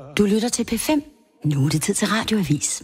Du lytter til P5. Nu er det tid til Radioavis.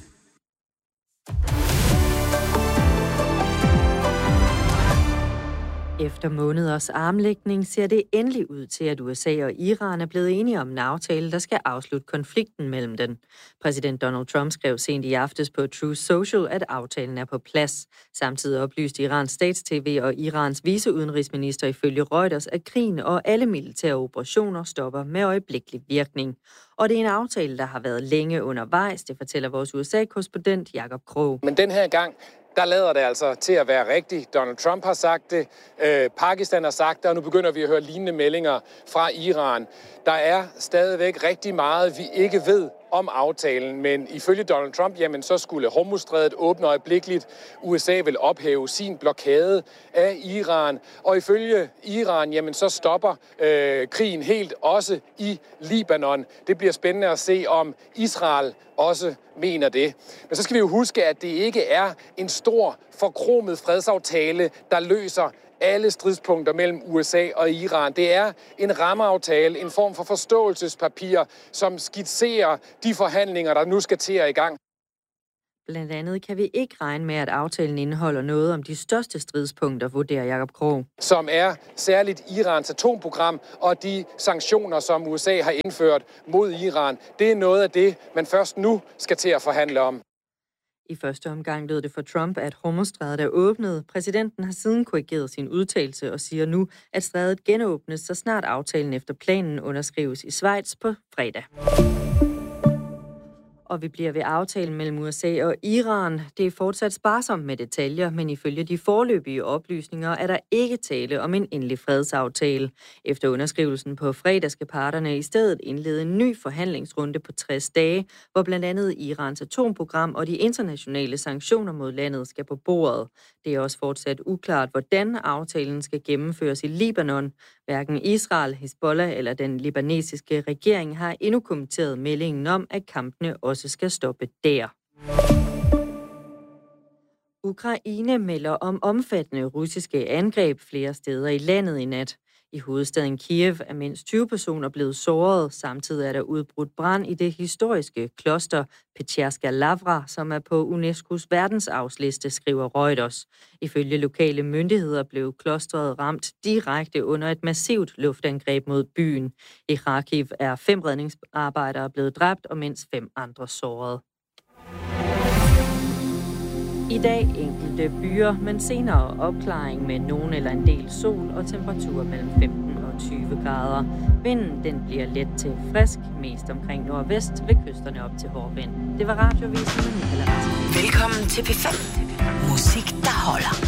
Efter måneders armlægning ser det endelig ud til, at USA og Iran er blevet enige om en aftale, der skal afslutte konflikten mellem dem. Præsident Donald Trump skrev sent i aftes på Truth Social, at aftalen er på plads. Samtidig oplyste Irans stats-TV og Irans viceudenrigsminister ifølge Reuters, at krigen og alle militære operationer stopper med øjeblikkelig virkning. Og det er en aftale, der har været længe undervejs, det fortæller vores USA-korrespondent Jakob Krog. Men den her gang, der lader det altså til at være rigtigt. Donald Trump har sagt det, Pakistan har sagt det, og nu begynder vi at høre lignende meldinger fra Iran. Der er stadigvæk rigtig meget, vi ikke ved om aftalen, men ifølge Donald Trump, jamen så skulle Hormuzstrædet åbne øjeblikkeligt. USA vil ophæve sin blokade af Iran, og ifølge Iran, jamen så stopper krigen helt også i Libanon. Det bliver spændende at se, om Israel også mener det. Men så skal vi jo huske, at det ikke er en stor, forkromet fredsaftale, der løser alle stridspunkter mellem USA og Iran. Det er en rammeaftale, en form for forståelsespapir, som skitserer de forhandlinger, der nu skal til at i gang. Blandt andet kan vi ikke regne med, at aftalen indeholder noget om de største stridspunkter, vurderer Jakob Krog. Som er særligt Irans atomprogram og de sanktioner, som USA har indført mod Iran. Det er noget af det, man først nu skal til at forhandle om. I første omgang lød det for Trump, at Hormuzstrædet er åbnet. Præsidenten har siden korrigeret sin udtalelse og siger nu, at strædet genåbnes, så snart aftalen efter planen underskrives i Schweiz på fredag. Og vi bliver ved aftalen mellem USA og Iran. Det er fortsat sparsomt med detaljer, men ifølge de foreløbige oplysninger er der ikke tale om en endelig fredsaftale. Efter underskrivelsen på fredag skal parterne i stedet indlede en ny forhandlingsrunde på 60 dage, hvor blandt andet Irans atomprogram og de internationale sanktioner mod landet skal på bordet. Det er også fortsat uklart, hvordan aftalen skal gennemføres i Libanon. Hverken Israel, Hezbollah eller den libanesiske regering har endnu kommenteret meldingen om, at kampene også skal stoppe der. Ukraine melder om omfattende russiske angreb flere steder i landet i nat. I hovedstaden Kiev er mindst 20 personer blevet såret. Samtidig er der udbrudt brand i det historiske kloster Petjerska Lavra, som er på UNESCO's verdensarvsliste, skriver Reuters. Ifølge lokale myndigheder blev klostret ramt direkte under et massivt luftangreb mod byen. I Kharkiv er 5 redningsarbejdere blevet dræbt og mindst 5 andre såret. I dag enkelte byer, men senere opklaring med nogen eller en del sol og temperaturer mellem 15 og 20 grader. Vinden den bliver let til frisk, mest omkring nordvest ved kysterne op til hård vind. Det var Radiovisen med Michael Rasmussen. Velkommen til P5. Musik, der holder.